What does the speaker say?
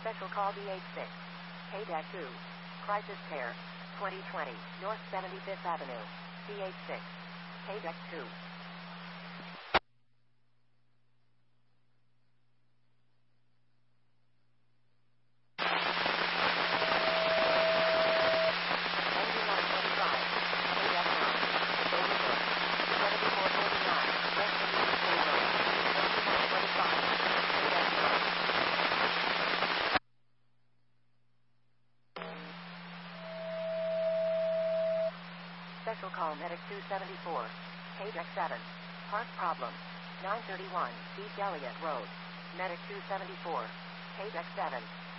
Special call DH6. K-2. Crisis Care. 2020, North 75th Avenue. DH6. K-2. Special call Medic 274. K-7. Park problem. 931 East Elliott Road. Medic 274. K-7.